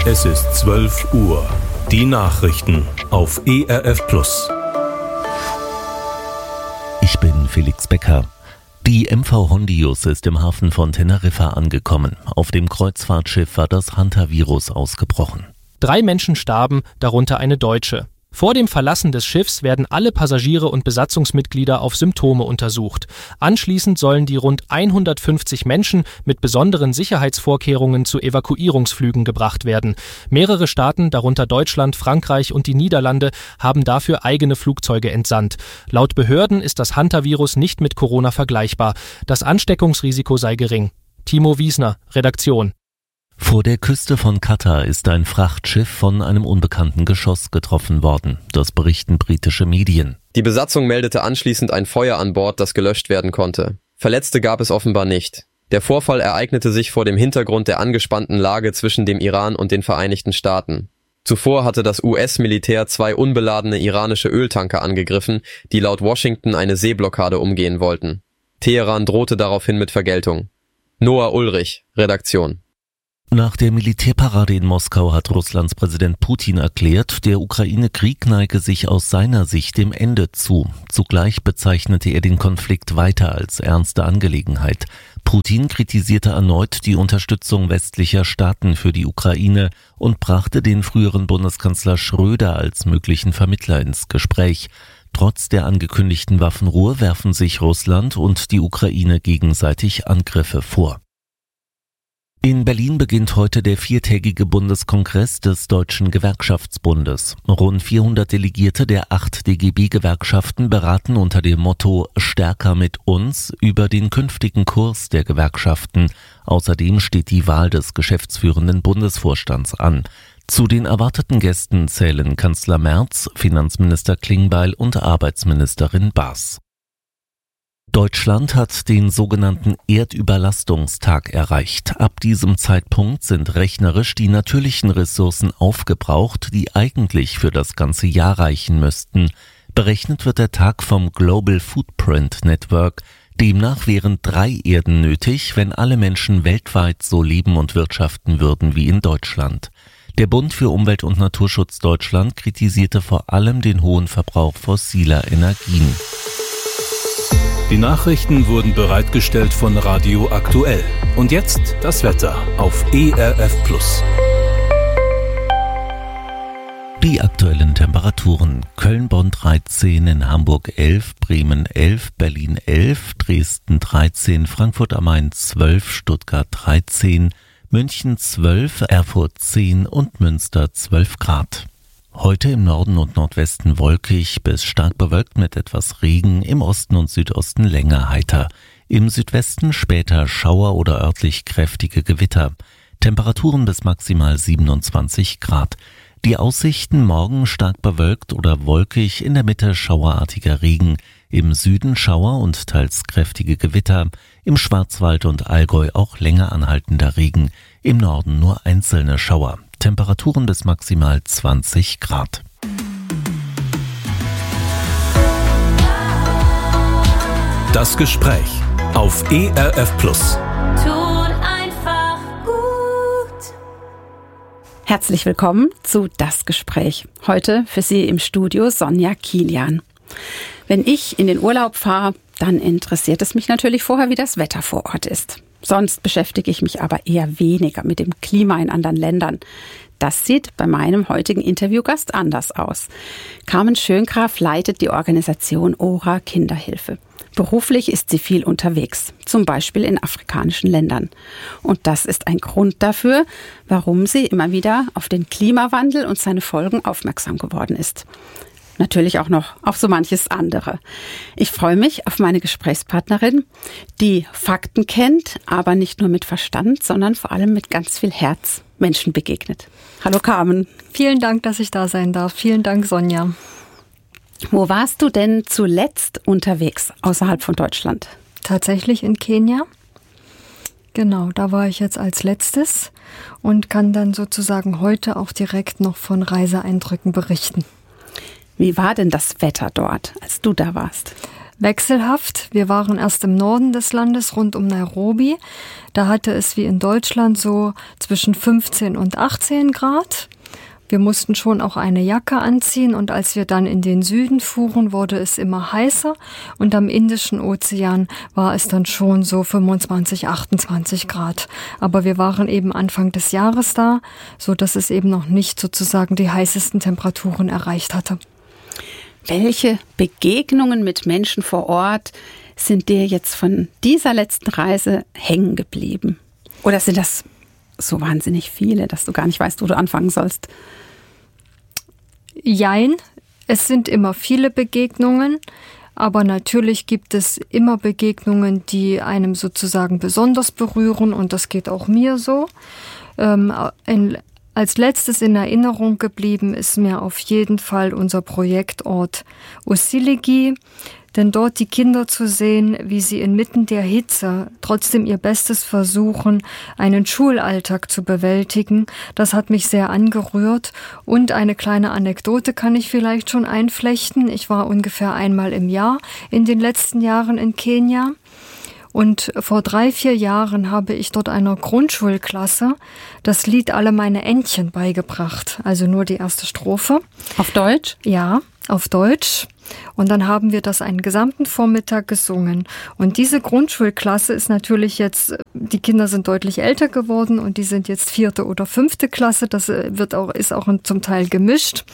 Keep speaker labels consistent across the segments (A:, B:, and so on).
A: Es ist 12 Uhr. Die Nachrichten auf ERF Plus.
B: Ich bin Felix Becker. Die MV Hondius ist im Hafen von Teneriffa angekommen. Auf dem Kreuzfahrtschiff war das Hantavirus ausgebrochen.
C: 3 Menschen starben, darunter eine Deutsche. Vor dem Verlassen des Schiffs werden alle Passagiere und Besatzungsmitglieder auf Symptome untersucht. Anschließend sollen die rund 150 Menschen mit besonderen Sicherheitsvorkehrungen zu Evakuierungsflügen gebracht werden. Mehrere Staaten, darunter Deutschland, Frankreich und die Niederlande, haben dafür eigene Flugzeuge entsandt. Laut Behörden ist das Hantavirus nicht mit Corona vergleichbar. Das Ansteckungsrisiko sei gering. Timo Wiesner, Redaktion.
B: Vor der Küste von Katar ist ein Frachtschiff von einem unbekannten Geschoss getroffen worden. Das berichten britische Medien.
D: Die Besatzung meldete anschließend ein Feuer an Bord, das gelöscht werden konnte. Verletzte gab es offenbar nicht. Der Vorfall ereignete sich vor dem Hintergrund der angespannten Lage zwischen dem Iran und den Vereinigten Staaten. Zuvor hatte das US-Militär 2 unbeladene iranische Öltanker angegriffen, die laut Washington eine Seeblockade umgehen wollten. Teheran drohte daraufhin mit Vergeltung. Noah Ulrich, Redaktion.
B: Nach der Militärparade in Moskau hat Russlands Präsident Putin erklärt, der Ukraine-Krieg neige sich aus seiner Sicht dem Ende zu. Zugleich bezeichnete er den Konflikt weiter als ernste Angelegenheit. Putin kritisierte erneut die Unterstützung westlicher Staaten für die Ukraine und brachte den früheren Bundeskanzler Schröder als möglichen Vermittler ins Gespräch. Trotz der angekündigten Waffenruhe werfen sich Russland und die Ukraine gegenseitig Angriffe vor. In Berlin beginnt heute der 4-tägige Bundeskongress des Deutschen Gewerkschaftsbundes. Rund 400 Delegierte der 8 DGB-Gewerkschaften beraten unter dem Motto »Stärker mit uns« über den künftigen Kurs der Gewerkschaften. Außerdem steht die Wahl des geschäftsführenden Bundesvorstands an. Zu den erwarteten Gästen zählen Kanzler Merz, Finanzminister Klingbeil und Arbeitsministerin Baas. Deutschland hat den sogenannten Erdüberlastungstag erreicht. Ab diesem Zeitpunkt sind rechnerisch die natürlichen Ressourcen aufgebraucht, die eigentlich für das ganze Jahr reichen müssten. Berechnet wird der Tag vom Global Footprint Network. Demnach wären 3 Erden nötig, wenn alle Menschen weltweit so leben und wirtschaften würden wie in Deutschland. Der Bund für Umwelt- und Naturschutz Deutschland kritisierte vor allem den hohen Verbrauch fossiler Energien.
A: Die Nachrichten wurden bereitgestellt von Radio Aktuell. Und jetzt das Wetter auf ERF Plus.
B: Die aktuellen Temperaturen: Köln, Bonn 13, in Hamburg 11, Bremen 11, Berlin 11, Dresden 13, Frankfurt am Main 12, Stuttgart 13, München 12, Erfurt 10 und Münster 12 Grad. Heute im Norden und Nordwesten wolkig bis stark bewölkt mit etwas Regen, im Osten und Südosten länger heiter. Im Südwesten später Schauer oder örtlich kräftige Gewitter. Temperaturen bis maximal 27 Grad. Die Aussichten: morgen stark bewölkt oder wolkig, in der Mitte schauerartiger Regen, im Süden Schauer und teils kräftige Gewitter, im Schwarzwald und Allgäu auch länger anhaltender Regen, im Norden nur einzelne Schauer. Temperaturen bis maximal 20 Grad.
A: Das Gespräch auf ERF Plus.
E: Tut einfach gut.
F: Herzlich willkommen zu Das Gespräch. Heute für Sie im Studio Sonja Kilian. Wenn ich in den Urlaub fahre, dann interessiert es mich natürlich vorher, wie das Wetter vor Ort ist. Sonst beschäftige ich mich aber eher weniger mit dem Klima in anderen Ländern. Das sieht bei meinem heutigen Interviewgast anders aus. Carmen Schöngraf leitet die Organisation ORA Kinderhilfe. Beruflich ist sie viel unterwegs, zum Beispiel in afrikanischen Ländern. Und das ist ein Grund dafür, warum sie immer wieder auf den Klimawandel und seine Folgen aufmerksam geworden ist. Natürlich auch noch auf so manches andere. Ich freue mich auf meine Gesprächspartnerin, die Fakten kennt, aber nicht nur mit Verstand, sondern vor allem mit ganz viel Herz Menschen begegnet. Hallo Carmen.
G: Vielen Dank, dass ich da sein darf. Vielen Dank, Sonja.
F: Wo warst du denn zuletzt unterwegs außerhalb von Deutschland?
G: Tatsächlich in Kenia. Genau, da war ich jetzt als letztes und kann dann sozusagen heute auch direkt noch von Reiseeindrücken berichten.
F: Wie war denn das Wetter dort, als du da warst?
G: wechselhaft. Wir waren erst im Norden des Landes, rund um Nairobi. Da hatte es wie in Deutschland so zwischen 15 und 18 Grad. Wir mussten schon auch eine Jacke anziehen und als wir dann in den Süden fuhren, wurde es immer heißer und am Indischen Ozean war es dann schon so 25, 28 Grad. Aber wir waren eben Anfang des Jahres da, so dass es eben noch nicht sozusagen die heißesten Temperaturen erreicht hatte.
F: Welche Begegnungen mit Menschen vor Ort sind dir jetzt von dieser letzten Reise hängen geblieben? Oder sind das so wahnsinnig viele, dass du gar nicht weißt, wo du anfangen sollst?
G: Jein, es sind immer viele Begegnungen, aber natürlich gibt es immer Begegnungen, die einem sozusagen besonders berühren und das geht auch mir so. Als letztes in Erinnerung geblieben ist mir auf jeden Fall unser Projektort Usiligi. Denn dort die Kinder zu sehen, wie sie inmitten der Hitze trotzdem ihr Bestes versuchen, einen Schulalltag zu bewältigen, das hat mich sehr angerührt. Und eine kleine Anekdote kann ich vielleicht schon einflechten. Ich war ungefähr einmal im Jahr in den letzten Jahren in Kenia. Und vor 3-4 Jahren habe ich dort einer Grundschulklasse das Lied Alle meine Entchen beigebracht. Also nur die erste Strophe.
F: Auf Deutsch?
G: Ja, auf Deutsch. Und dann haben wir das einen gesamten Vormittag gesungen. Und diese Grundschulklasse ist natürlich jetzt, die Kinder sind deutlich älter geworden und die sind jetzt 4. oder 5. Klasse. Das ist auch zum Teil gemischt.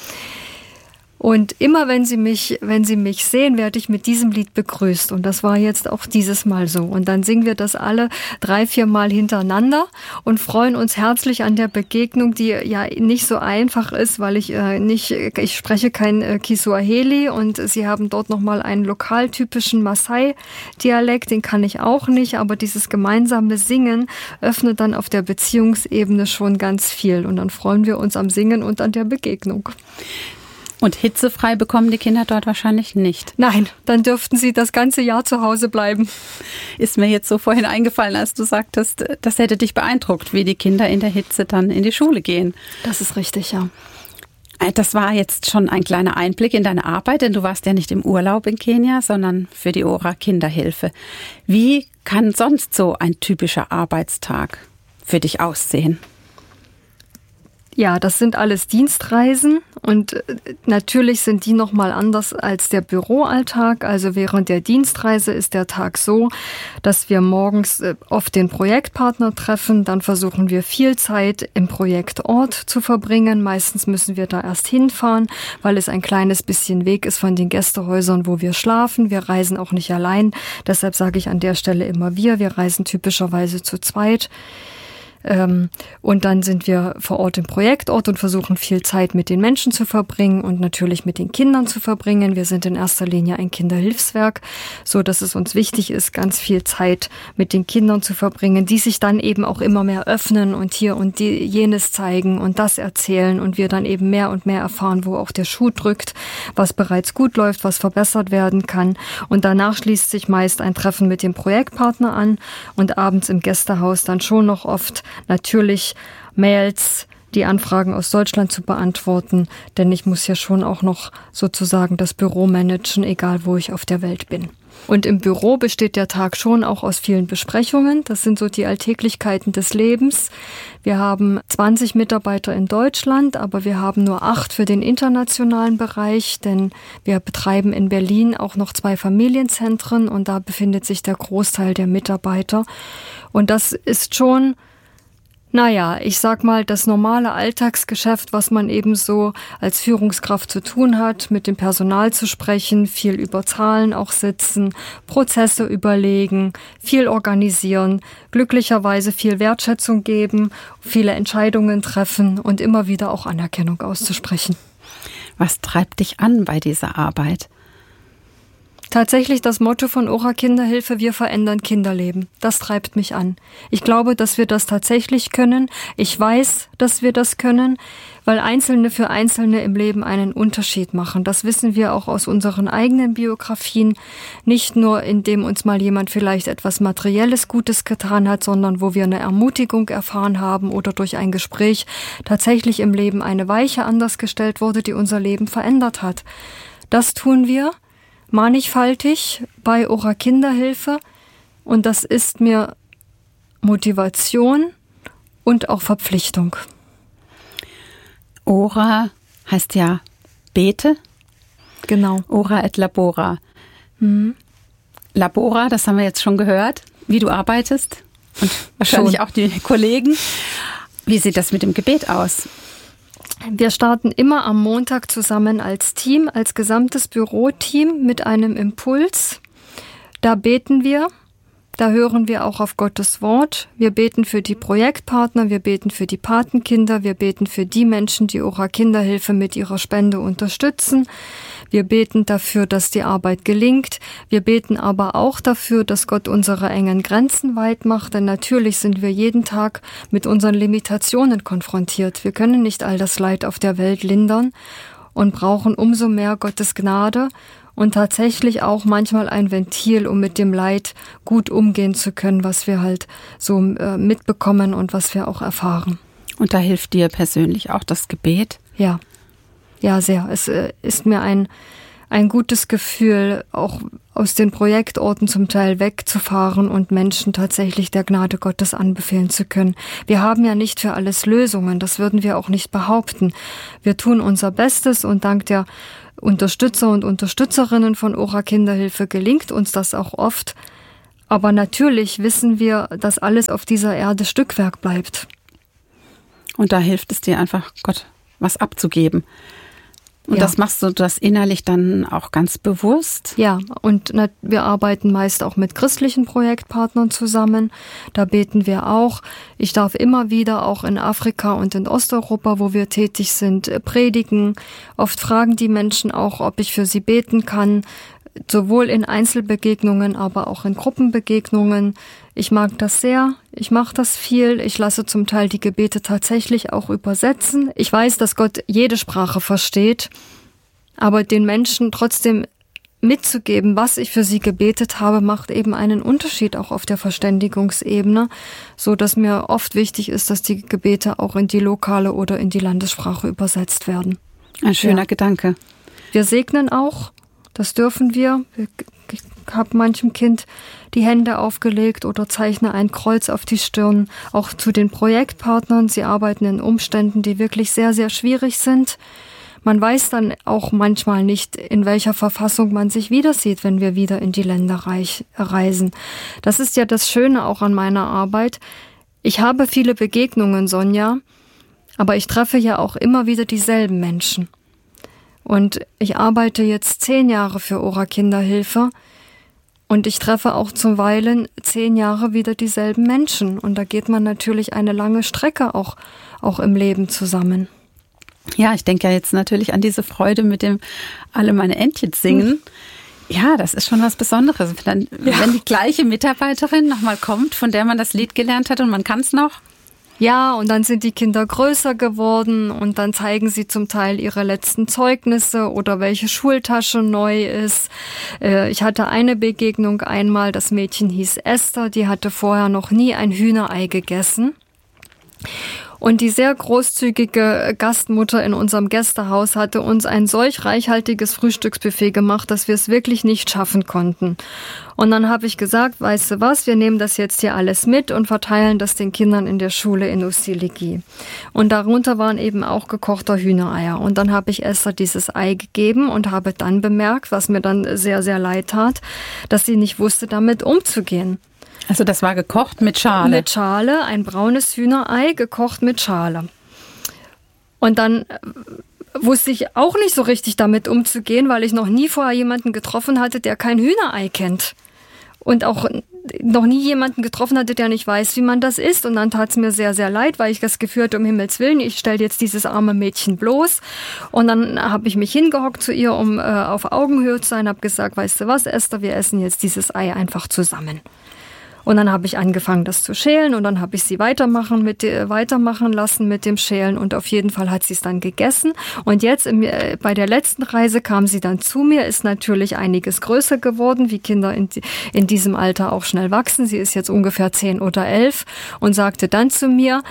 G: Und immer wenn sie mich sehen, werde ich mit diesem Lied begrüßt. Und das war jetzt auch dieses Mal so. Und dann singen wir das alle 3-4 Mal hintereinander und freuen uns herzlich an der Begegnung, die ja nicht so einfach ist, weil ich spreche kein Kiswahili und sie haben dort nochmal einen lokaltypischen Maasai-Dialekt, den kann ich auch nicht, aber dieses gemeinsame Singen öffnet dann auf der Beziehungsebene schon ganz viel. Und dann freuen wir uns am Singen und an der Begegnung.
F: Und hitzefrei bekommen die Kinder dort wahrscheinlich nicht.
G: Nein, dann dürften sie das ganze Jahr zu Hause bleiben.
F: Ist mir jetzt so vorhin eingefallen, als du sagtest, das hätte dich beeindruckt, wie die Kinder in der Hitze dann in die Schule gehen.
G: Das ist richtig, ja.
F: Das war jetzt schon ein kleiner Einblick in deine Arbeit, denn du warst ja nicht im Urlaub in Kenia, sondern für die ORA Kinderhilfe. Wie kann sonst so ein typischer Arbeitstag für dich aussehen?
G: Ja, das sind alles Dienstreisen und natürlich sind die nochmal anders als der Büroalltag. Also während der Dienstreise ist der Tag so, dass wir morgens oft den Projektpartner treffen. Dann versuchen wir viel Zeit im Projektort zu verbringen. Meistens müssen wir da erst hinfahren, weil es ein kleines bisschen Weg ist von den Gästehäusern, wo wir schlafen. Wir reisen auch nicht allein. Deshalb sage ich an der Stelle immer wir reisen typischerweise zu zweit. Und dann sind wir vor Ort im Projektort und versuchen viel Zeit mit den Menschen zu verbringen und natürlich mit den Kindern zu verbringen. Wir sind in erster Linie ein Kinderhilfswerk, so dass es uns wichtig ist, ganz viel Zeit mit den Kindern zu verbringen, die sich dann eben auch immer mehr öffnen und hier und jenes zeigen und das erzählen und wir dann eben mehr und mehr erfahren, wo auch der Schuh drückt, was bereits gut läuft, was verbessert werden kann. Und danach schließt sich meist ein Treffen mit dem Projektpartner an und abends im Gästehaus dann schon noch oft natürlich Mails, die Anfragen aus Deutschland zu beantworten, denn ich muss ja schon auch noch sozusagen das Büro managen, egal wo ich auf der Welt bin. Und im Büro besteht der Tag schon auch aus vielen Besprechungen. Das sind so die Alltäglichkeiten des Lebens. Wir haben 20 Mitarbeiter in Deutschland, aber wir haben nur 8 für den internationalen Bereich, denn wir betreiben in Berlin auch noch 2 Familienzentren und da befindet sich der Großteil der Mitarbeiter. Und das ist schon, naja, ich sag mal, das normale Alltagsgeschäft, was man eben so als Führungskraft zu tun hat, mit dem Personal zu sprechen, viel über Zahlen auch sitzen, Prozesse überlegen, viel organisieren, glücklicherweise viel Wertschätzung geben, viele Entscheidungen treffen und immer wieder auch Anerkennung auszusprechen.
F: Was treibt dich an bei dieser Arbeit?
G: Tatsächlich das Motto von ORA Kinderhilfe, wir verändern Kinderleben. Das treibt mich an. Ich glaube, dass wir das tatsächlich können. Ich weiß, dass wir das können, weil Einzelne für Einzelne im Leben einen Unterschied machen. Das wissen wir auch aus unseren eigenen Biografien. Nicht nur, indem uns mal jemand vielleicht etwas Materielles Gutes getan hat, sondern wo wir eine Ermutigung erfahren haben oder durch ein Gespräch tatsächlich im Leben eine Weiche anders gestellt wurde, die unser Leben verändert hat. Das tun wir, mannigfaltig bei Ora Kinderhilfe und das ist mir Motivation und auch Verpflichtung.
F: Ora heißt ja Bete.
G: Genau.
F: Ora et labora. Labora, das haben wir jetzt schon gehört, wie du arbeitest und wahrscheinlich auch die Kollegen. Wie sieht das mit dem Gebet aus?
G: Wir starten immer am Montag zusammen als Team, als gesamtes Büroteam mit einem Impuls. Da beten wir, da hören wir auch auf Gottes Wort. Wir beten für die Projektpartner, wir beten für die Patenkinder, wir beten für die Menschen, die Ora Kinderhilfe mit ihrer Spende unterstützen. Wir beten dafür, dass die Arbeit gelingt. Wir beten aber auch dafür, dass Gott unsere engen Grenzen weit macht, denn natürlich sind wir jeden Tag mit unseren Limitationen konfrontiert. Wir können nicht all das Leid auf der Welt lindern und brauchen umso mehr Gottes Gnade und tatsächlich auch manchmal ein Ventil, um mit dem Leid gut umgehen zu können, was wir halt so mitbekommen und was wir auch erfahren.
F: Und da hilft dir persönlich auch das Gebet?
G: Ja, sehr. Es ist mir ein gutes Gefühl, auch aus den Projektorten zum Teil wegzufahren und Menschen tatsächlich der Gnade Gottes anbefehlen zu können. Wir haben ja nicht für alles Lösungen, das würden wir auch nicht behaupten. Wir tun unser Bestes und dank der Unterstützer und Unterstützerinnen von Ora Kinderhilfe gelingt uns das auch oft. Aber natürlich wissen wir, dass alles auf dieser Erde Stückwerk bleibt.
F: Und da hilft es dir einfach, Gott was abzugeben. Und das machst du das innerlich dann auch ganz bewusst?
G: Ja, und wir arbeiten meist auch mit christlichen Projektpartnern zusammen. Da beten wir auch. Ich darf immer wieder auch in Afrika und in Osteuropa, wo wir tätig sind, predigen. Oft fragen die Menschen auch, ob ich für sie beten kann. Sowohl in Einzelbegegnungen, aber auch in Gruppenbegegnungen. Ich mag das sehr, ich mache das viel, ich lasse zum Teil die Gebete tatsächlich auch übersetzen. Ich weiß, dass Gott jede Sprache versteht, aber den Menschen trotzdem mitzugeben, was ich für sie gebetet habe, macht eben einen Unterschied auch auf der Verständigungsebene, so dass mir oft wichtig ist, dass die Gebete auch in die lokale oder in die Landessprache übersetzt werden.
F: Ein schöner Gedanke.
G: Wir segnen auch. Das dürfen wir. Ich habe manchem Kind die Hände aufgelegt oder zeichne ein Kreuz auf die Stirn. Auch zu den Projektpartnern. Sie arbeiten in Umständen, die wirklich sehr, sehr schwierig sind. Man weiß dann auch manchmal nicht, in welcher Verfassung man sich wieder sieht, wenn wir wieder in die Länder reisen. Das ist ja das Schöne auch an meiner Arbeit. Ich habe viele Begegnungen, Sonja, aber ich treffe ja auch immer wieder dieselben Menschen. Und ich arbeite jetzt 10 Jahre für Ora Kinderhilfe und ich treffe auch zuweilen 10 Jahre wieder dieselben Menschen. Und da geht man natürlich eine lange Strecke auch im Leben zusammen.
F: Ja, ich denke ja jetzt natürlich an diese Freude mit dem Alle meine Entchen singen. Ja, das ist schon was Besonderes. Wenn die gleiche Mitarbeiterin nochmal kommt, von der man das Lied gelernt hat und man kann es noch.
G: Ja, und dann sind die Kinder größer geworden und dann zeigen sie zum Teil ihre letzten Zeugnisse oder welche Schultasche neu ist. Ich hatte eine Begegnung einmal, das Mädchen hieß Esther, die hatte vorher noch nie ein Hühnerei gegessen. Und die sehr großzügige Gastmutter in unserem Gästehaus hatte uns ein solch reichhaltiges Frühstücksbuffet gemacht, dass wir es wirklich nicht schaffen konnten. Und dann habe ich gesagt, weißt du was, wir nehmen das jetzt hier alles mit und verteilen das den Kindern in der Schule in Ustiligi. Und darunter waren eben auch gekochter Hühnereier. Und dann habe ich Esther dieses Ei gegeben und habe dann bemerkt, was mir dann sehr, sehr leid tat, dass sie nicht wusste, damit umzugehen.
F: Also das war gekocht mit Schale?
G: Mit Schale, ein braunes Hühnerei, gekocht mit Schale. Und dann wusste ich auch nicht so richtig damit umzugehen, weil ich noch nie vorher jemanden getroffen hatte, der kein Hühnerei kennt. Und auch noch nie jemanden getroffen hatte, der nicht weiß, wie man das isst. Und dann tat es mir sehr, sehr leid, weil ich das Gefühl hatte, um Himmels Willen, ich stelle jetzt dieses arme Mädchen bloß. Und dann habe ich mich hingehockt zu ihr, um auf Augenhöhe zu sein, habe gesagt, weißt du was, Esther, wir essen jetzt dieses Ei einfach zusammen. Und dann habe ich angefangen, das zu schälen und dann habe ich sie weitermachen lassen mit dem Schälen und auf jeden Fall hat sie es dann gegessen. Und jetzt bei der letzten Reise kam sie dann zu mir, ist natürlich einiges größer geworden, wie Kinder in diesem Alter auch schnell wachsen. Sie ist jetzt ungefähr 10 oder 11 und sagte dann zu mir,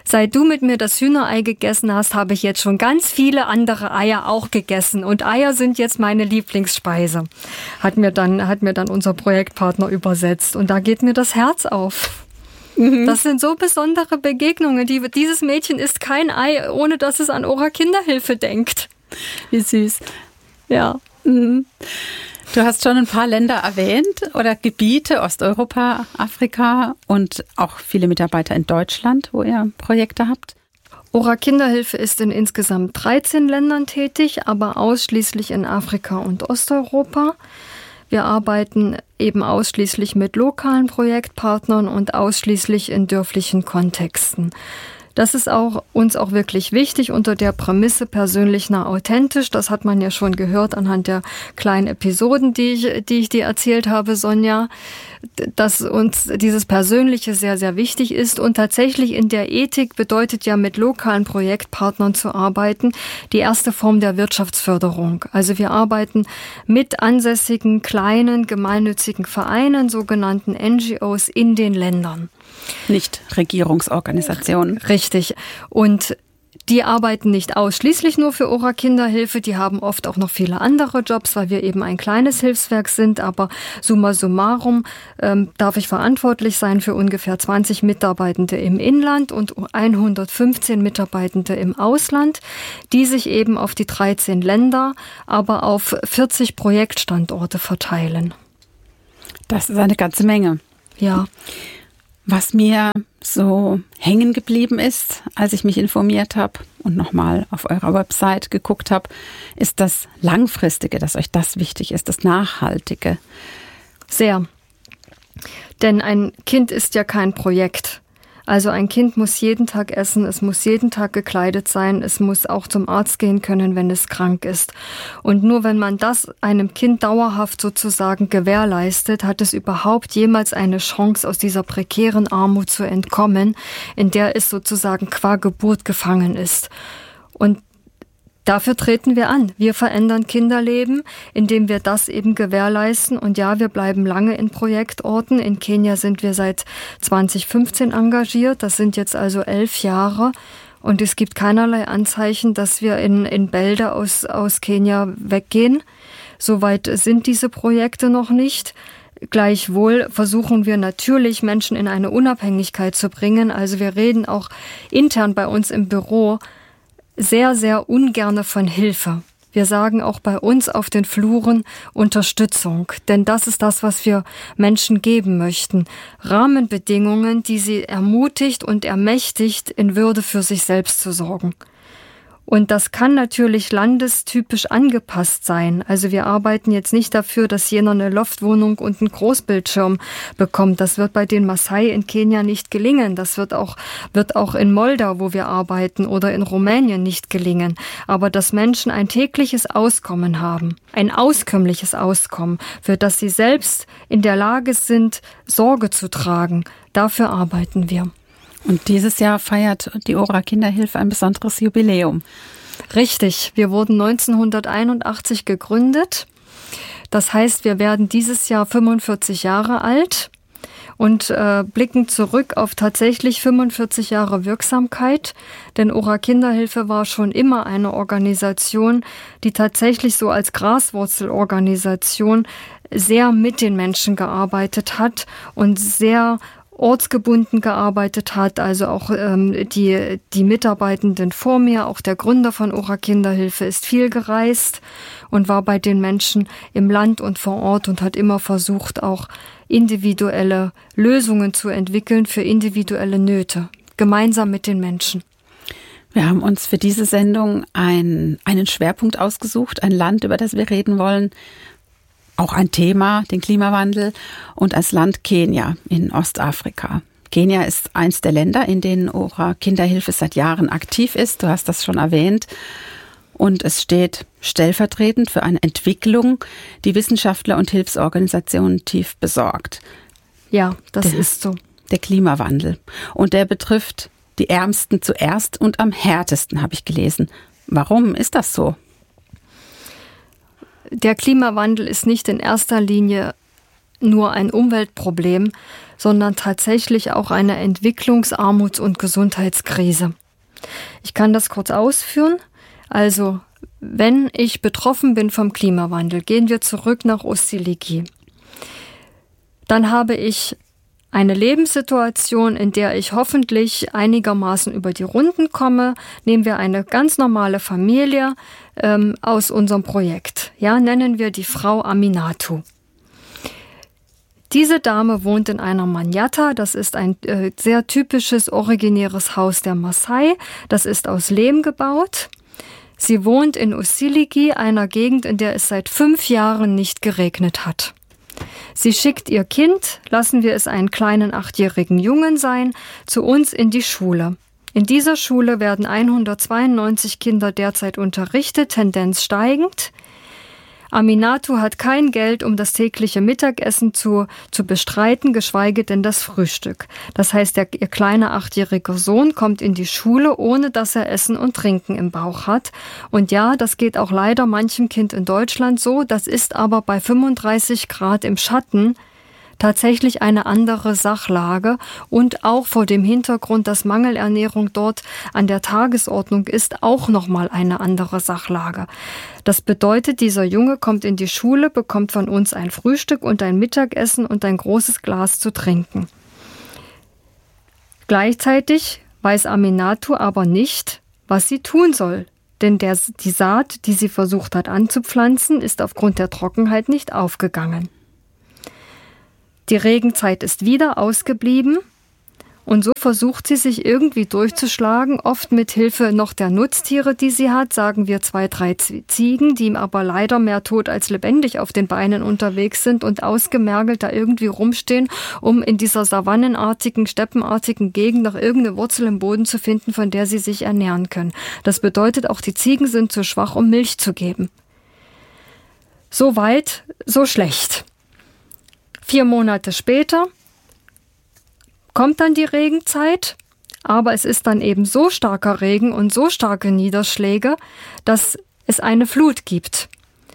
G: Seit du mit mir das Hühnerei gegessen hast, habe ich jetzt schon ganz viele andere Eier auch gegessen. Und Eier sind jetzt meine Lieblingsspeise. Hat mir dann unser Projektpartner übersetzt. Und da geht mir das Herz auf. Das sind so besondere Begegnungen. Dieses Mädchen isst kein Ei, ohne dass es an Ora Kinderhilfe denkt.
F: Wie süß.
G: Ja.
F: Mhm. Du hast schon ein paar Länder erwähnt oder Gebiete, Osteuropa, Afrika und auch viele Mitarbeiter in Deutschland, wo ihr Projekte habt.
G: Ora Kinderhilfe ist in insgesamt 13 Ländern tätig, aber ausschließlich in Afrika und Osteuropa. Wir arbeiten eben ausschließlich mit lokalen Projektpartnern und ausschließlich in dörflichen Kontexten. Das ist uns auch wirklich wichtig unter der Prämisse persönlich nah authentisch. Das hat man ja schon gehört anhand der kleinen Episoden, die ich dir erzählt habe, Sonja, dass uns dieses Persönliche sehr, sehr wichtig ist. Und tatsächlich in der Ethik bedeutet ja mit lokalen Projektpartnern zu arbeiten die erste Form der Wirtschaftsförderung. Also wir arbeiten mit ansässigen, kleinen, gemeinnützigen Vereinen, sogenannten NGOs in den Ländern.
F: Nicht Regierungsorganisationen.
G: Richtig. Und die arbeiten nicht ausschließlich nur für Ora Kinderhilfe, die haben oft auch noch viele andere Jobs, weil wir eben ein kleines Hilfswerk sind, aber summa summarum darf ich verantwortlich sein für ungefähr 20 Mitarbeitende im Inland und 115 Mitarbeitende im Ausland, die sich eben auf die 13 Länder, aber auf 40 Projektstandorte verteilen.
F: Das ist eine ganze Menge.
G: Ja.
F: Was mir so hängen geblieben ist, als ich mich informiert habe und nochmal auf eurer Website geguckt habe, ist das Langfristige, dass euch das wichtig ist, das Nachhaltige.
G: Sehr. Denn ein Kind ist ja kein Projekt. Also ein Kind muss jeden Tag essen, es muss jeden Tag gekleidet sein, es muss auch zum Arzt gehen können, wenn es krank ist. Und nur wenn man das einem Kind dauerhaft sozusagen gewährleistet, hat es überhaupt jemals eine Chance, aus dieser prekären Armut zu entkommen, in der es sozusagen qua Geburt gefangen ist. Und dafür treten wir an. Wir verändern Kinderleben, indem wir das eben gewährleisten. Und ja, wir bleiben lange in Projektorten. In Kenia sind wir seit 2015 engagiert. Das sind jetzt also 11 Jahre. Und es gibt keinerlei Anzeichen, dass wir in Bälde aus Kenia weggehen. Soweit sind diese Projekte noch nicht. Gleichwohl versuchen wir natürlich, Menschen in eine Unabhängigkeit zu bringen. Also wir reden auch intern bei uns im Büro sehr, sehr ungerne von Hilfe. Wir sagen auch bei uns auf den Fluren Unterstützung, denn das ist das, was wir Menschen geben möchten. Rahmenbedingungen, die sie ermutigt und ermächtigt, in Würde für sich selbst zu sorgen. Und das kann natürlich landestypisch angepasst sein. Also wir arbeiten jetzt nicht dafür, dass jener eine Loftwohnung und einen Großbildschirm bekommt. Das wird bei den Maasai in Kenia nicht gelingen. Das wird auch in Moldau, wo wir arbeiten, oder in Rumänien nicht gelingen. Aber dass Menschen ein tägliches Auskommen haben, ein auskömmliches Auskommen, für das sie selbst in der Lage sind, Sorge zu tragen, dafür arbeiten wir.
F: Und dieses Jahr feiert die Ora Kinderhilfe ein besonderes Jubiläum.
G: Richtig, wir wurden 1981 gegründet. Das heißt, wir werden dieses Jahr 45 Jahre alt und blicken zurück auf tatsächlich 45 Jahre Wirksamkeit. Denn Ora Kinderhilfe war schon immer eine Organisation, die tatsächlich so als Graswurzelorganisation sehr mit den Menschen gearbeitet hat und sehr ortsgebunden gearbeitet hat, also auch die Mitarbeitenden vor mir, auch der Gründer von Ora Kinderhilfe ist viel gereist und war bei den Menschen im Land und vor Ort und hat immer versucht, auch individuelle Lösungen zu entwickeln für individuelle Nöte, gemeinsam mit den Menschen.
F: Wir haben uns für diese Sendung einen Schwerpunkt ausgesucht, ein Land, über das wir reden wollen, auch ein Thema, den Klimawandel, und als Land Kenia in Ostafrika. Kenia ist eins der Länder, in denen Ora Kinderhilfe seit Jahren aktiv ist. Du hast das schon erwähnt. Und es steht stellvertretend für eine Entwicklung, die Wissenschaftler und Hilfsorganisationen tief besorgt.
G: Ja, das ist so.
F: Der Klimawandel. Und der betrifft die Ärmsten zuerst und am härtesten, habe ich gelesen. Warum ist das so?
G: Der Klimawandel ist nicht in erster Linie nur ein Umweltproblem, sondern tatsächlich auch eine Entwicklungs-, Armuts- und Gesundheitskrise. Ich kann das kurz ausführen. Also, wenn ich betroffen bin vom Klimawandel, gehen wir zurück nach Ustiligi. Dann habe ich eine Lebenssituation, in der ich hoffentlich einigermaßen über die Runden komme. Nehmen wir eine ganz normale Familie aus unserem Projekt. Ja, nennen wir die Frau Aminatu. Diese Dame wohnt in einer Manyatta. Das ist ein sehr typisches, originäres Haus der Maasai. Das ist aus Lehm gebaut. Sie wohnt in Ustiligi, einer Gegend, in der es seit 5 Jahren nicht geregnet hat. Sie schickt ihr Kind, lassen wir es einen kleinen 8-jährigen Jungen sein, zu uns in die Schule. In dieser Schule werden 192 Kinder derzeit unterrichtet, Tendenz steigend. Aminatu hat kein Geld, um das tägliche Mittagessen zu bestreiten, geschweige denn das Frühstück. Das heißt, ihr kleiner 8-jähriger Sohn kommt in die Schule, ohne dass er Essen und Trinken im Bauch hat. Und ja, das geht auch leider manchem Kind in Deutschland so. Das ist aber bei 35 Grad im Schatten tatsächlich eine andere Sachlage und auch vor dem Hintergrund, dass Mangelernährung dort an der Tagesordnung ist, auch nochmal eine andere Sachlage. Das bedeutet, dieser Junge kommt in die Schule, bekommt von uns ein Frühstück und ein Mittagessen und ein großes Glas zu trinken. Gleichzeitig weiß Aminatu aber nicht, was sie tun soll. Denn die Saat, die sie versucht hat anzupflanzen, ist aufgrund der Trockenheit nicht aufgegangen. Die Regenzeit ist wieder ausgeblieben und so versucht sie sich irgendwie durchzuschlagen, oft mit Hilfe noch der Nutztiere, die sie hat, sagen wir 2, 3 Ziegen, die ihm aber leider mehr tot als lebendig auf den Beinen unterwegs sind und ausgemergelt da irgendwie rumstehen, um in dieser savannenartigen, steppenartigen Gegend noch irgendeine Wurzel im Boden zu finden, von der sie sich ernähren können. Das bedeutet, auch die Ziegen sind zu schwach, um Milch zu geben. So weit, so schlecht. 4 Monate später kommt dann die Regenzeit, aber es ist dann eben so starker Regen und so starke Niederschläge, dass es eine Flut gibt.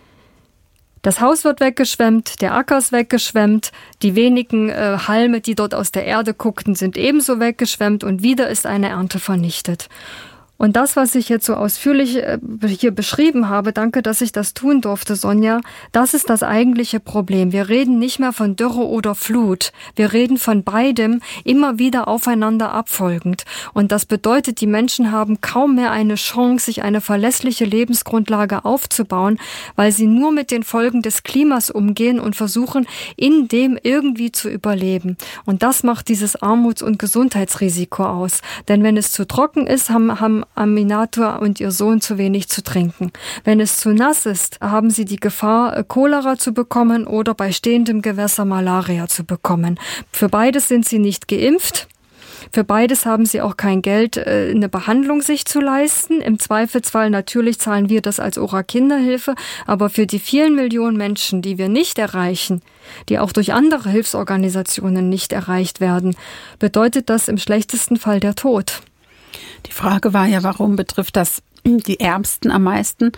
G: Das Haus wird weggeschwemmt, der Acker ist weggeschwemmt, die wenigen Halme, die dort aus der Erde guckten, sind ebenso weggeschwemmt und wieder ist eine Ernte vernichtet. Und das, was ich jetzt so ausführlich hier beschrieben habe, danke, dass ich das tun durfte, Sonja, das ist das eigentliche Problem. Wir reden nicht mehr von Dürre oder Flut. Wir reden von beidem immer wieder aufeinander abfolgend. Und das bedeutet, die Menschen haben kaum mehr eine Chance, sich eine verlässliche Lebensgrundlage aufzubauen, weil sie nur mit den Folgen des Klimas umgehen und versuchen, in dem irgendwie zu überleben. Und das macht dieses Armuts- und Gesundheitsrisiko aus. Denn wenn es zu trocken ist, haben Aminatu und ihr Sohn zu wenig zu trinken. Wenn es zu nass ist, haben sie die Gefahr, Cholera zu bekommen oder bei stehendem Gewässer Malaria zu bekommen. Für beides sind sie nicht geimpft. Für beides haben sie auch kein Geld, eine Behandlung sich zu leisten. Im Zweifelsfall natürlich zahlen wir das als ORA-Kinderhilfe, aber für die vielen Millionen Menschen, die wir nicht erreichen, die auch durch andere Hilfsorganisationen nicht erreicht werden, bedeutet das im schlechtesten Fall der Tod.
F: Die Frage war ja, warum betrifft das die Ärmsten am meisten?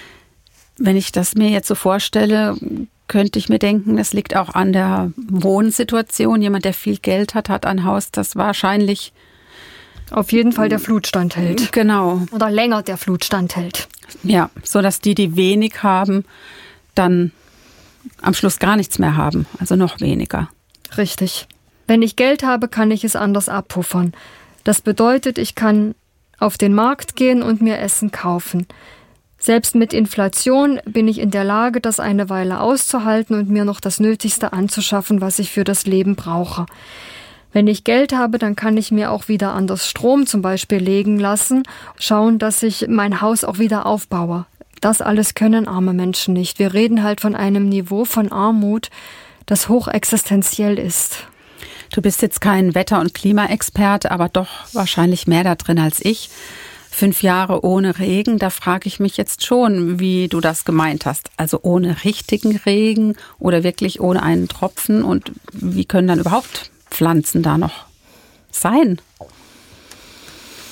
F: Wenn ich das mir jetzt so vorstelle, könnte ich mir denken, das liegt auch an der Wohnsituation. Jemand, der viel Geld hat, hat ein Haus, das wahrscheinlich
G: auf jeden Fall der Flut standhält.
F: Genau.
G: Oder länger der Flut standhält.
F: Ja, so dass die wenig haben, dann am Schluss gar nichts mehr haben, also noch weniger.
G: Richtig. Wenn ich Geld habe, kann ich es anders abpuffern. Das bedeutet, ich kann auf den Markt gehen und mir Essen kaufen. Selbst mit Inflation bin ich in der Lage, das eine Weile auszuhalten und mir noch das Nötigste anzuschaffen, was ich für das Leben brauche. Wenn ich Geld habe, dann kann ich mir auch wieder an das Strom zum Beispiel legen lassen, schauen, dass ich mein Haus auch wieder aufbaue. Das alles können arme Menschen nicht. Wir reden halt von einem Niveau von Armut, das hochexistenziell ist.
F: Du bist jetzt kein Wetter- und Klimaexperte, aber doch wahrscheinlich mehr da drin als ich. 5 Jahre ohne Regen, da frage ich mich jetzt schon, wie du das gemeint hast. Also ohne richtigen Regen oder wirklich ohne einen Tropfen. Und wie können dann überhaupt Pflanzen da noch sein?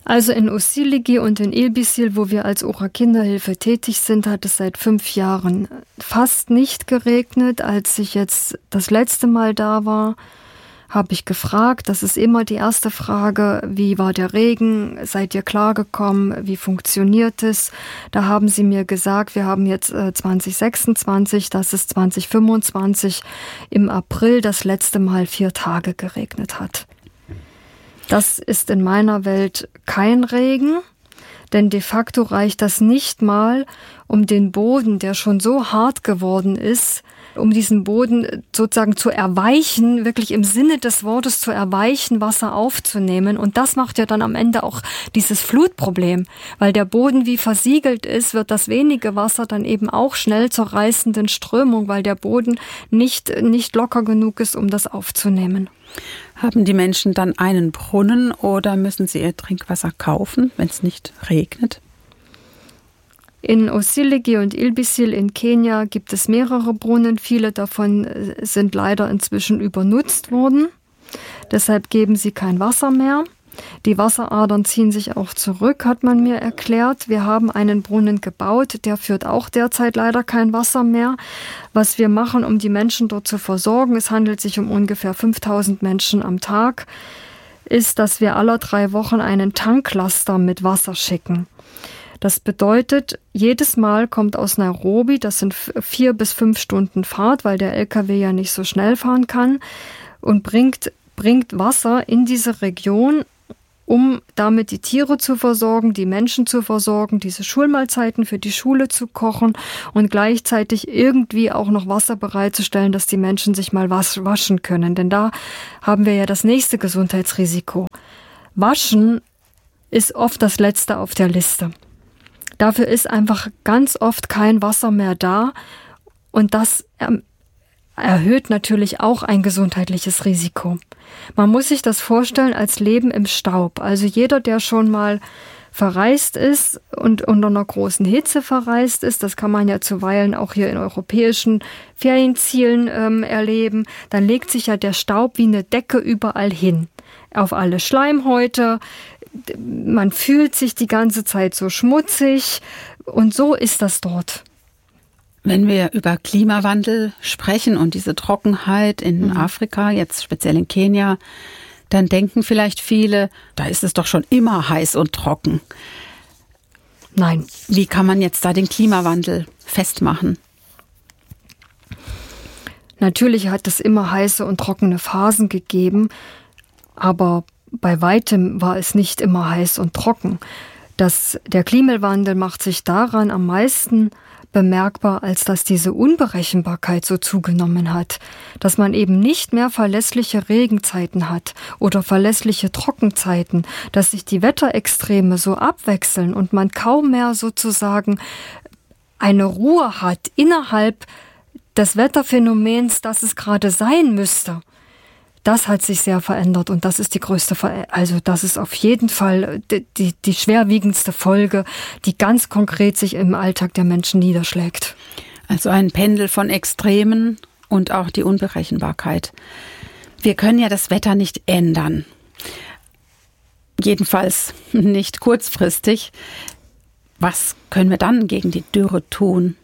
G: Also in Osiligi und in Ilbisil, wo wir als ORA-Kinderhilfe tätig sind, hat es seit 5 Jahren fast nicht geregnet. Als ich jetzt das letzte Mal da war, habe ich gefragt, das ist immer die erste Frage, wie war der Regen, seid ihr klargekommen, wie funktioniert es? Da haben sie mir gesagt, wir haben jetzt 2026, dass es 2025 im April das letzte Mal 4 Tage geregnet hat. Das ist in meiner Welt kein Regen, denn de facto reicht das nicht mal, um den Boden, der schon so hart geworden ist, um diesen Boden sozusagen zu erweichen, wirklich im Sinne des Wortes zu erweichen, Wasser aufzunehmen. Und das macht ja dann am Ende auch dieses Flutproblem, weil der Boden wie versiegelt ist, wird das wenige Wasser dann eben auch schnell zur reißenden Strömung, weil der Boden nicht locker genug ist, um das aufzunehmen.
F: Haben die Menschen dann einen Brunnen oder müssen sie ihr Trinkwasser kaufen, wenn es nicht regnet?
G: In Osiligi und Ilbisil in Kenia gibt es mehrere Brunnen. Viele davon sind leider inzwischen übernutzt worden. Deshalb geben sie kein Wasser mehr. Die Wasseradern ziehen sich auch zurück, hat man mir erklärt. Wir haben einen Brunnen gebaut, der führt auch derzeit leider kein Wasser mehr. Was wir machen, um die Menschen dort zu versorgen, es handelt sich um ungefähr 5000 Menschen am Tag, ist, dass wir alle 3 Wochen einen Tanklaster mit Wasser schicken. Das bedeutet, jedes Mal kommt aus Nairobi, das sind 4 bis 5 Stunden Fahrt, weil der LKW ja nicht so schnell fahren kann, und bringt Wasser in diese Region, um damit die Tiere zu versorgen, die Menschen zu versorgen, diese Schulmahlzeiten für die Schule zu kochen und gleichzeitig irgendwie auch noch Wasser bereitzustellen, dass die Menschen sich mal waschen können. Denn da haben wir ja das nächste Gesundheitsrisiko. Waschen ist oft das Letzte auf der Liste. Dafür ist einfach ganz oft kein Wasser mehr da und das erhöht natürlich auch ein gesundheitliches Risiko. Man muss sich das vorstellen als Leben im Staub. Also jeder, der schon mal verreist ist und unter einer großen Hitze verreist ist, das kann man ja zuweilen auch hier in europäischen Ferienzielen erleben, dann legt sich ja der Staub wie eine Decke überall hin. Auf alle Schleimhäute, man fühlt sich die ganze Zeit so schmutzig und so ist das dort.
F: Wenn wir über Klimawandel sprechen und diese Trockenheit in Afrika, jetzt speziell in Kenia, dann denken vielleicht viele, da ist es doch schon immer heiß und trocken.
G: Nein.
F: Wie kann man jetzt da den Klimawandel festmachen?
G: Natürlich hat es immer heiße und trockene Phasen gegeben, aber bei weitem war es nicht immer heiß und trocken. Der Klimawandel macht sich daran am meisten bemerkbar, als dass diese Unberechenbarkeit so zugenommen hat, dass man eben nicht mehr verlässliche Regenzeiten hat oder verlässliche Trockenzeiten, dass sich die Wetterextreme so abwechseln und man kaum mehr sozusagen eine Ruhe hat innerhalb des Wetterphänomens, das es gerade sein müsste. Das hat sich sehr verändert und das ist die größte, also das ist auf jeden Fall die schwerwiegendste Folge, die ganz konkret sich im Alltag der Menschen niederschlägt.
F: Also ein Pendel von Extremen und auch die Unberechenbarkeit. Wir können ja das Wetter nicht ändern. Jedenfalls nicht kurzfristig. Was können wir dann gegen die Dürre tun?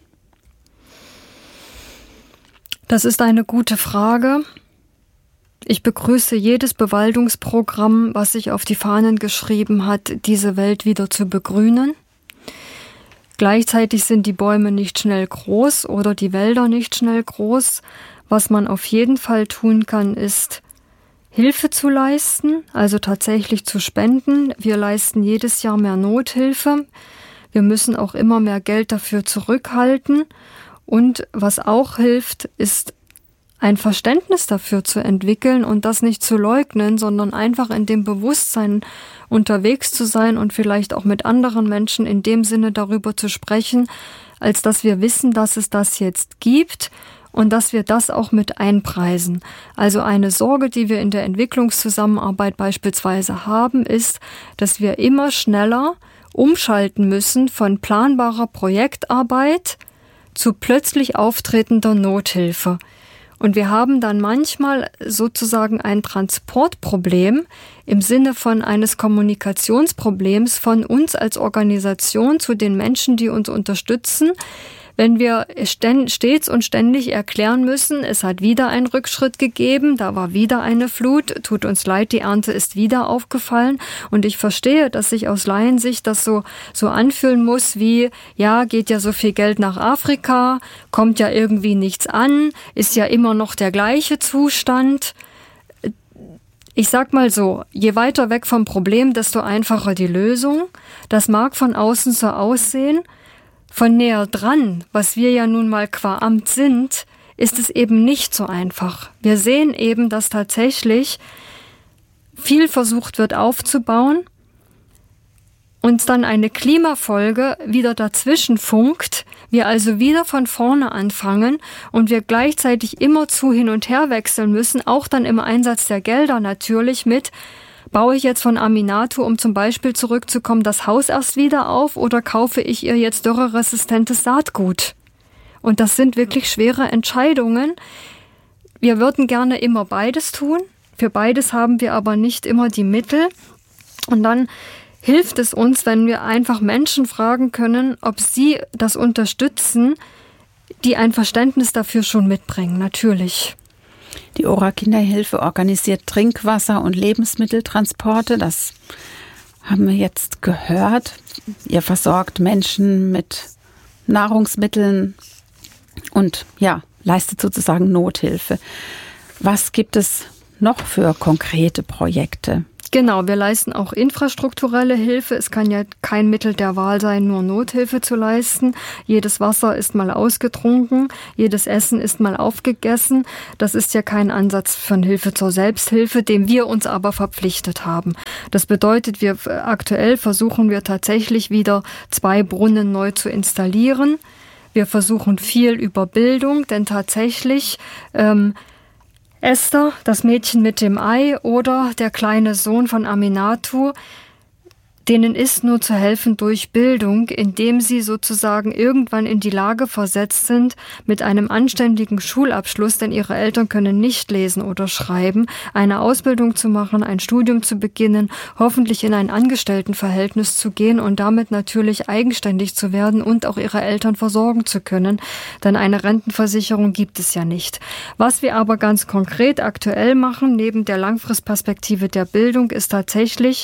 G: Das ist eine gute Frage. Ich begrüße jedes Bewaldungsprogramm, was sich auf die Fahnen geschrieben hat, diese Welt wieder zu begrünen. Gleichzeitig sind die Bäume nicht schnell groß oder die Wälder nicht schnell groß. Was man auf jeden Fall tun kann, ist Hilfe zu leisten, also tatsächlich zu spenden. Wir leisten jedes Jahr mehr Nothilfe. Wir müssen auch immer mehr Geld dafür zurückhalten. Und was auch hilft, ist ein Verständnis dafür zu entwickeln und das nicht zu leugnen, sondern einfach in dem Bewusstsein unterwegs zu sein und vielleicht auch mit anderen Menschen in dem Sinne darüber zu sprechen, als dass wir wissen, dass es das jetzt gibt und dass wir das auch mit einpreisen. Also eine Sorge, die wir in der Entwicklungszusammenarbeit beispielsweise haben, ist, dass wir immer schneller umschalten müssen von planbarer Projektarbeit zu plötzlich auftretender Nothilfe. Und wir haben dann manchmal sozusagen ein Transportproblem im Sinne von eines Kommunikationsproblems von uns als Organisation zu den Menschen, die uns unterstützen, wenn wir stets und ständig erklären müssen, es hat wieder einen Rückschritt gegeben, da war wieder eine Flut, tut uns leid, die Ernte ist wieder aufgefallen. Und ich verstehe, dass sich aus Laiensicht das so anfühlen muss wie, ja, geht ja so viel Geld nach Afrika, kommt ja irgendwie nichts an, ist ja immer noch der gleiche Zustand. Ich sag mal so, je weiter weg vom Problem, desto einfacher die Lösung. Das mag von außen so aussehen. Von näher dran, was wir ja nun mal qua Amt sind, ist es eben nicht so einfach. Wir sehen eben, dass tatsächlich viel versucht wird aufzubauen und dann eine Klimafolge wieder dazwischen funkt, wir also wieder von vorne anfangen und wir gleichzeitig immerzu hin und her wechseln müssen, auch dann im Einsatz der Gelder natürlich mit, baue ich jetzt von Aminatou, um zum Beispiel zurückzukommen, das Haus erst wieder auf oder kaufe ich ihr jetzt dürreresistentes Saatgut? Und das sind wirklich schwere Entscheidungen. Wir würden gerne immer beides tun. Für beides haben wir aber nicht immer die Mittel. Und dann hilft es uns, wenn wir einfach Menschen fragen können, ob sie das unterstützen, die ein Verständnis dafür schon mitbringen, natürlich.
F: Die Ora-Kinderhilfe organisiert Trinkwasser- und Lebensmitteltransporte. Das haben wir jetzt gehört. Ihr versorgt Menschen mit Nahrungsmitteln und leistet sozusagen Nothilfe. Was gibt es noch für konkrete Projekte?
G: Genau, wir leisten auch infrastrukturelle Hilfe. Es kann ja kein Mittel der Wahl sein, nur Nothilfe zu leisten. Jedes Wasser ist mal ausgetrunken, jedes Essen ist mal aufgegessen. Das ist ja kein Ansatz von Hilfe zur Selbsthilfe, dem wir uns aber verpflichtet haben. Das bedeutet, aktuell versuchen wir tatsächlich wieder 2 Brunnen neu zu installieren. Wir versuchen viel über Bildung, denn tatsächlich Esther, das Mädchen mit dem Ei, oder der kleine Sohn von Aminatou, denen ist nur zu helfen durch Bildung, indem sie sozusagen irgendwann in die Lage versetzt sind, mit einem anständigen Schulabschluss, denn ihre Eltern können nicht lesen oder schreiben, eine Ausbildung zu machen, ein Studium zu beginnen, hoffentlich in ein Angestelltenverhältnis zu gehen und damit natürlich eigenständig zu werden und auch ihre Eltern versorgen zu können, denn eine Rentenversicherung gibt es ja nicht. Was wir aber ganz konkret aktuell machen, neben der Langfristperspektive der Bildung, ist tatsächlich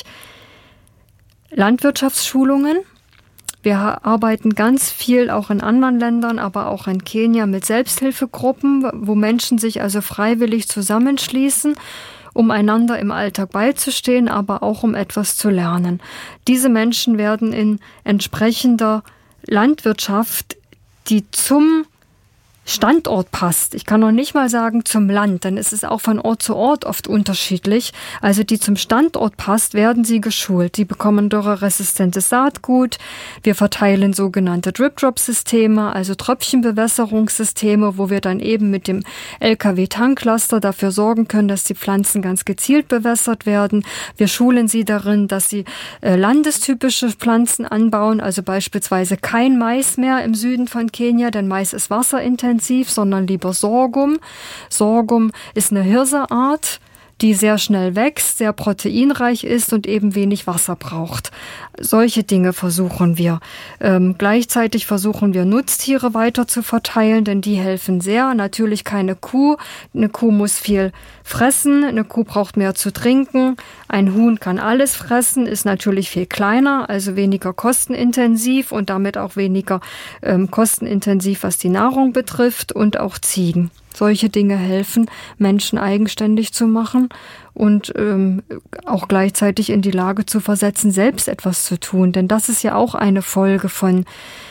G: Landwirtschaftsschulungen. Wir arbeiten ganz viel auch in anderen Ländern, aber auch in Kenia mit Selbsthilfegruppen, wo Menschen sich also freiwillig zusammenschließen, um einander im Alltag beizustehen, aber auch um etwas zu lernen. Diese Menschen werden in entsprechender Landwirtschaft, die zum Standort passt. Ich kann noch nicht mal sagen zum Land, denn es ist auch von Ort zu Ort oft unterschiedlich. Also die zum Standort passt, werden sie geschult. Sie bekommen dürreresistentes Saatgut. Wir verteilen sogenannte Drip-Drop-Systeme, also Tröpfchenbewässerungssysteme, wo wir dann eben mit dem LKW-Tanklaster dafür sorgen können, dass die Pflanzen ganz gezielt bewässert werden. Wir schulen sie darin, dass sie landestypische Pflanzen anbauen, also beispielsweise kein Mais mehr im Süden von Kenia, denn Mais ist wasserintensiv, sondern lieber Sorghum. Sorghum ist eine Hirseart, die sehr schnell wächst, sehr proteinreich ist und eben wenig Wasser braucht. Solche Dinge versuchen wir. Gleichzeitig versuchen wir, Nutztiere weiter zu verteilen, denn die helfen sehr. Natürlich keine Kuh. Eine Kuh muss viel fressen, eine Kuh braucht mehr zu trinken. Ein Huhn kann alles fressen, ist natürlich viel kleiner, also weniger kostenintensiv und damit auch weniger kostenintensiv, was die Nahrung betrifft, und auch Ziegen. Solche Dinge helfen, Menschen eigenständig zu machen und auch gleichzeitig in die Lage zu versetzen, selbst etwas zu tun. Denn das ist ja auch eine Folge von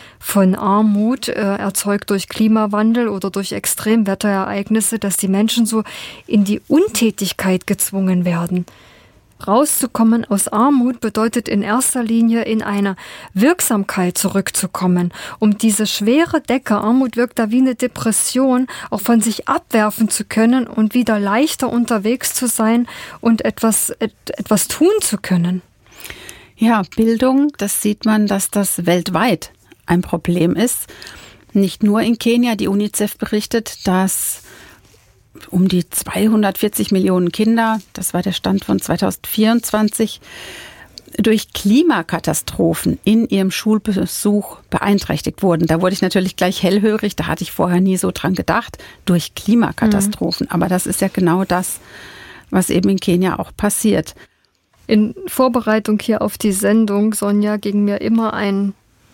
G: Armut, erzeugt durch Klimawandel oder durch Extremwetterereignisse, dass die Menschen so in die Untätigkeit gezwungen werden. Rauszukommen aus Armut bedeutet in erster Linie in eine Wirksamkeit zurückzukommen, um diese schwere Decke, Armut wirkt da wie eine Depression, auch von sich abwerfen zu können und wieder leichter unterwegs zu sein und etwas tun zu können.
F: Ja, Bildung, das sieht man, dass das weltweit ein Problem ist. Nicht nur in Kenia. Die UNICEF berichtet, dass um die 240 Millionen Kinder, das war der Stand von 2024, durch Klimakatastrophen in ihrem Schulbesuch beeinträchtigt wurden. Da wurde ich natürlich gleich hellhörig, da hatte ich vorher nie so dran gedacht, durch Klimakatastrophen. Aber das ist ja genau das, was eben in Kenia auch passiert.
G: In Vorbereitung hier auf die Sendung, Sonja, ging mir immer ein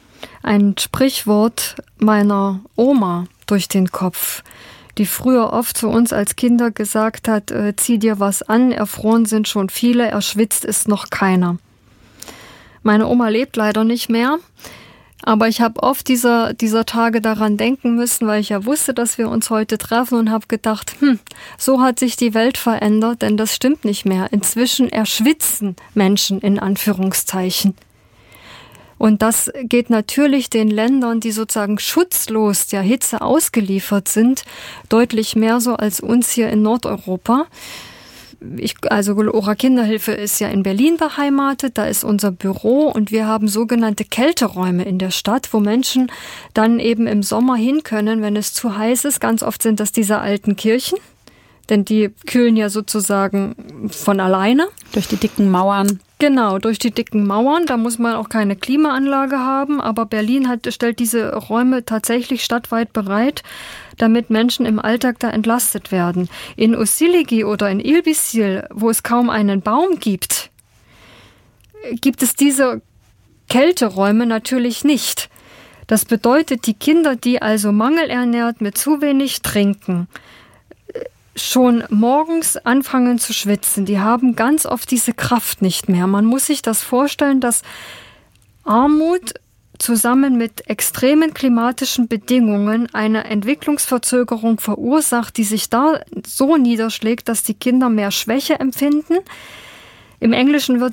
G: Sprichwort meiner Oma durch den Kopf, die früher oft zu uns als Kinder gesagt hat, zieh dir was an, erfroren sind schon viele, erschwitzt ist noch keiner. Meine Oma lebt leider nicht mehr, aber ich habe oft dieser Tage daran denken müssen, weil ich ja wusste, dass wir uns heute treffen und habe gedacht, so hat sich die Welt verändert, denn das stimmt nicht mehr. Inzwischen erschwitzen Menschen in Anführungszeichen. Und das geht natürlich den Ländern, die sozusagen schutzlos der Hitze ausgeliefert sind, deutlich mehr so als uns hier in Nordeuropa. Gloria Kinderhilfe ist ja in Berlin beheimatet, da ist unser Büro und wir haben sogenannte Kälteräume in der Stadt, wo Menschen dann eben im Sommer hin können, wenn es zu heiß ist. Ganz oft sind das diese alten Kirchen, denn die kühlen ja sozusagen von alleine.
F: Durch die dicken Mauern.
G: Genau, durch die dicken Mauern, da muss man auch keine Klimaanlage haben, aber Berlin stellt diese Räume tatsächlich stadtweit bereit, damit Menschen im Alltag da entlastet werden. In Usiligi oder in Ilbisil, wo es kaum einen Baum gibt, gibt es diese Kälteräume natürlich nicht. Das bedeutet, die Kinder, die also mangelernährt mit zu wenig trinken, schon morgens anfangen zu schwitzen, die haben ganz oft diese Kraft nicht mehr. Man muss sich das vorstellen, dass Armut zusammen mit extremen klimatischen Bedingungen eine Entwicklungsverzögerung verursacht, die sich da so niederschlägt, dass die Kinder mehr Schwäche empfinden. Im Englischen wird